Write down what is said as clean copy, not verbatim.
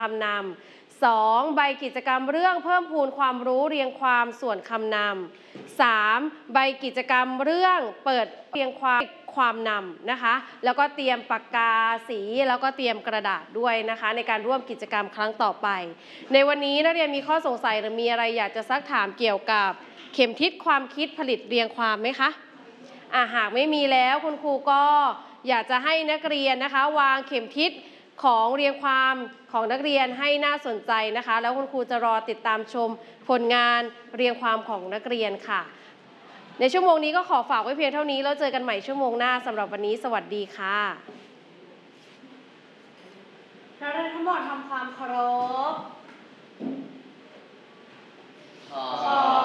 คำนำ 2. ใบกิจกรรมเรื่องเพิ่มพูนความรู้เรียงความส่วนคำนำ 3. ใบกิจกรรมเรื่องเปิดเรียงความนำนะคะแล้วก็เตรียมปากกาสีแล้วก็เตรียมกระดาษด้วยนะคะในการร่วมกิจกรรมครั้งต่อไปในวันนี้นักเรียนมีข้อสงสัยหรือมีอะไรอยากจะซักถามเกี่ยวกับเข็มทิศความคิดผลิตเรียงความไหมคะหากไม่มีแล้วคุณครูก็อยากจะให้นักเรียนนะคะวางเข็มทิศของเรียงความของนักเรียนให้น่าสนใจนะคะแล้วคุณครูจะรอติดตามชมผลงานเรียงความของนักเรียนค่ะในชั่วโมงนี้ก็ขอฝากไว้เพียงเท่านี้แล้วเจอกันใหม่ชั่วโมงหน้าสำหรับวันนี้สวัสดีค่ะนักเรียนทั้งหมดทำความเคารพ